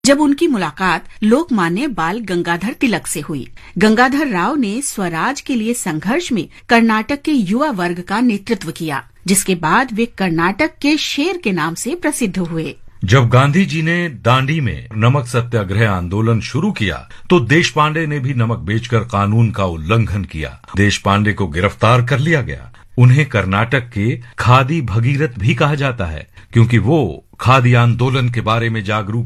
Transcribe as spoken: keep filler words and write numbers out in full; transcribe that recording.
जब उनकी मुलाकात लोकमान्य बाल गंगाधर तिलक से हुई। गंगाधर राव ने स्वराज के लिए संघर्ष में कर्नाटक के युवा वर्ग का नेतृत्व किया, जिसके बाद वे कर्नाटक के शेर के नाम से प्रसिद्ध हुए। जब गांधी जी ने दांडी में नमक सत्याग्रह आंदोलन शुरू किया तो देशपांडे ने भी नमक बेचकर कानून का उल्लंघन किया। देशपांडे को गिरफ्तार कर लिया गया। उन्हें कर्नाटक के खादी भगीरथ भी कहा जाता है, क्योंकि वो खादी आंदोलन के बारे में जागरूक